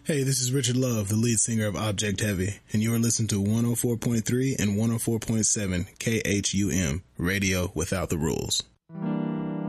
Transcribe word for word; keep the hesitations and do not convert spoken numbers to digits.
Hey, this is Richard Love, the lead singer of Object Heavy, and you are listening to one oh four point three and one oh four point seven K H U M, Radio Without the Rules.